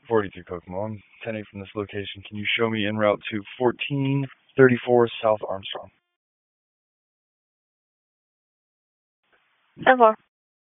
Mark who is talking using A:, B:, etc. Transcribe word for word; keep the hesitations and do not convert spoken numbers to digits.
A: forty-three Kokomo. I'm ten eight from this location. Can you show me en route to fourteen thirty-four South Armstrong?
B: ten four.